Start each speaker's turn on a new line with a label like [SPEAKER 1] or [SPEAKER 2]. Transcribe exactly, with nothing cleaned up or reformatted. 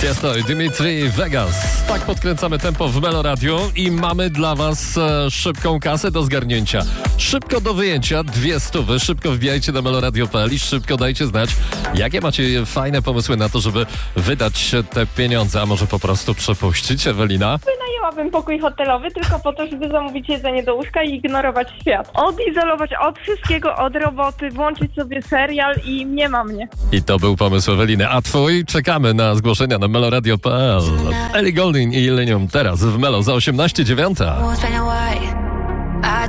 [SPEAKER 1] Tiesto i Dimitri Vegas. Tak podkręcamy tempo w Melo Radio i mamy dla was e, szybką kasę do zgarnięcia. Szybko do wyjęcia, dwie stówy. Szybko wbijajcie na meloradio kropka p l i szybko dajcie znać, jakie macie fajne pomysły na to, żeby wydać te pieniądze, a może po prostu przepuścić. Ewelina?
[SPEAKER 2] Wynajęłabym pokój hotelowy tylko po to, żeby zamówić jedzenie do łóżka i ignorować świat. Odizolować od wszystkiego, od roboty, włączyć sobie serial i nie ma mnie.
[SPEAKER 1] I to był pomysł Eweliny. A twój? Czekamy na zgłoszenia na meloradio kropka p l. Ellie Goulding i Illenium teraz w Melo za osiemnaście dziewięć.